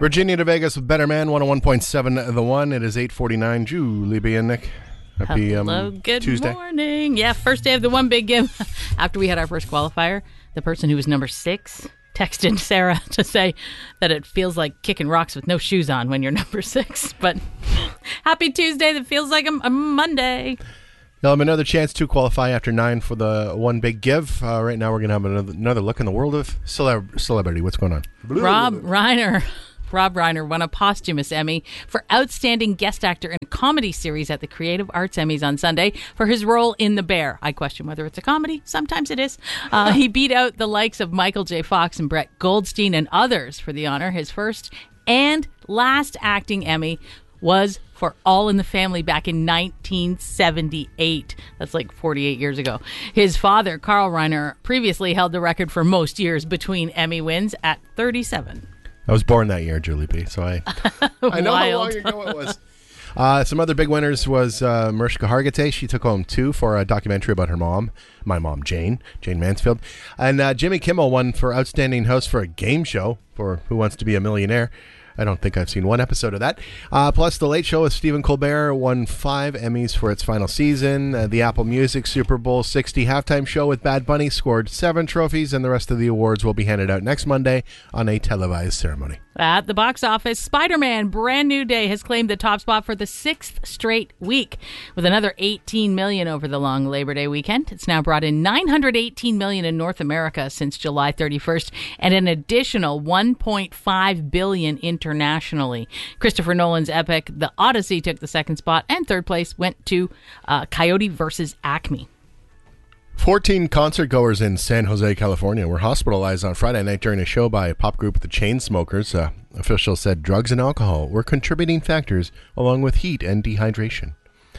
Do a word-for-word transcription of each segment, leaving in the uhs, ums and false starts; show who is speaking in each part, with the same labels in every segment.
Speaker 1: Virginia to Vegas with Better Man, one oh one point seven The One. It is eight forty-nine. Julie B. and Nick. Happy
Speaker 2: Hello,
Speaker 1: um,
Speaker 2: good
Speaker 1: Tuesday.
Speaker 2: morning. Yeah, first day of the One Big Give. After we had our first qualifier, the person who was number six texted Sarah to say that it feels like kicking rocks with no shoes on when you're number six. But happy Tuesday. That feels like a, a Monday.
Speaker 1: You'll have another chance to qualify after nine for the One Big Give. Uh, right now, we're going to have another, another look in the world of celeb- celebrity. What's going on?
Speaker 2: Rob Reiner. Rob Reiner won a posthumous Emmy for Outstanding Guest Actor in a Comedy Series at the Creative Arts Emmys on Sunday for his role in The Bear. I question whether it's a comedy. Sometimes it is. Uh, he beat out the likes of Michael J. Fox and Brett Goldstein and others for the honor. His first and last acting Emmy was for All in the Family back in nineteen seventy-eight. That's like forty-eight years ago. His father, Carl Reiner, previously held the record for most years between Emmy wins at thirty-seven.
Speaker 1: I was born that year, Julie B., so I I know how long ago it was. Uh, some other big winners was uh, Mariska Hargitay. She took home two for a documentary about her mom, my mom, Jane, Jane Mansfield. And uh, Jimmy Kimmel won for Outstanding Host for a game show for Who Wants to Be a Millionaire. I don't think I've seen one episode of that. Uh, plus, The Late Show with Stephen Colbert won five Emmys for its final season. Uh, the Apple Music Super Bowl sixty halftime show with Bad Bunny scored seven trophies, and the rest of the awards will be handed out next Monday on a televised ceremony.
Speaker 2: At the box office, Spider-Man Brand New Day has claimed the top spot for the sixth straight week, with another eighteen million dollars over the long Labor Day weekend. It's now brought in nine hundred eighteen million dollars in North America since July thirty-first, and an additional one point five billion dollars internationally. Christopher Nolan's epic The Odyssey took the second spot, and third place went to uh, Coyote versus Acme.
Speaker 1: fourteen concert goers in San Jose, California were hospitalized on Friday night during a show by a pop group The Chainsmokers. Uh, officials said drugs and alcohol were contributing factors along with heat and dehydration.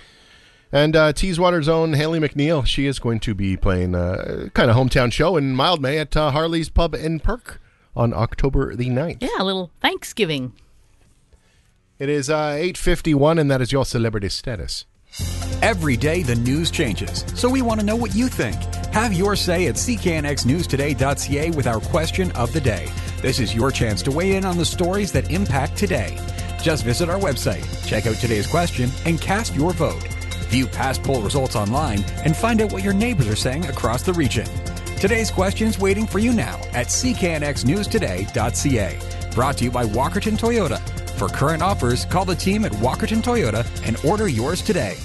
Speaker 1: And uh, Teeswater's own Hayley McNeil, she is going to be playing a kind of hometown show in Mildmay at uh, Harley's Pub and Perk on October the ninth.
Speaker 2: Yeah, a little Thanksgiving.
Speaker 1: It is uh, eight fifty-one, and that is your celebrity status.
Speaker 3: Every day the news changes, so we want to know what you think. Have your say at c k n x news today dot c a with our question of the day. This is your chance to weigh in on the stories that impact today. Just visit our website, check out today's question, and cast your vote. View past poll results online and find out what your neighbors are saying across the region. Today's question's waiting for you now at c k n x news today dot c a. Brought to you by Walkerton Toyota. For current offers, call the team at Walkerton Toyota and order yours today.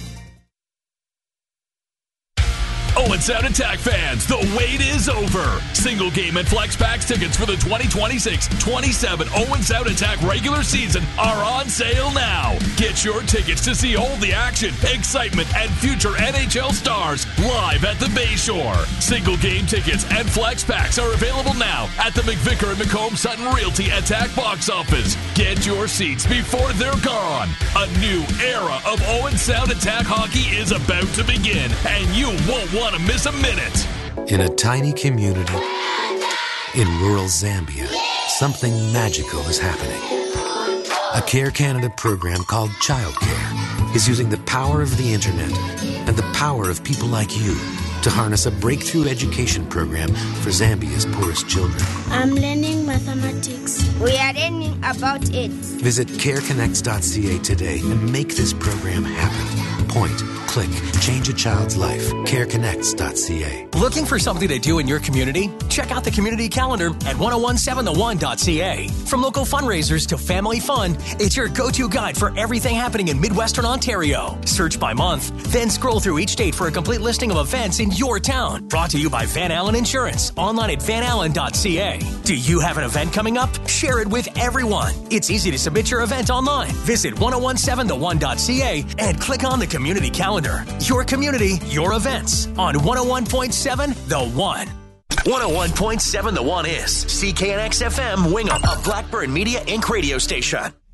Speaker 4: Owen Sound Attack fans, the wait is over. Single game and flex packs tickets for the twenty twenty-six twenty-seven Owen Sound Attack regular season are on sale now. Get your tickets to see all the action, excitement, and future N H L stars live at the Bayshore. Single game tickets and flex packs are available now at the McVicker and McComb Sutton Realty Attack box office. Get your seats before they're gone. A new era of Owen Sound Attack hockey is about to begin, and you won't want to miss a minute.
Speaker 5: In a tiny community in rural Zambia, something magical is happening. A Care Canada program called Child Care is using the power of the internet and the power of people like you to harness a breakthrough education program for Zambia's poorest children.
Speaker 6: I'm learning mathematics. We are learning about it.
Speaker 5: Visit care connects dot c a today and make this program happen. Point, click, change a child's life. care connects dot c a.
Speaker 7: Looking for something to do in your community? Check out the community calendar at ten seventeen the one dot c a. From local fundraisers to family fun, it's your go-to guide for everything happening in Midwestern Ontario. Search by month, then scroll through each date for a complete listing of events in your town. Brought to you by Van Allen Insurance, online at van allen dot c a. Do you have an event coming up? Share it with everyone. It's easy to submit your event online. Visit ten seventeen the one dot c a and click on the community calendar. Your community, your events on one oh one point seven The One.
Speaker 8: one oh one point seven The One is C K N X F M Wingham, a Blackburn Media Incorporated radio station.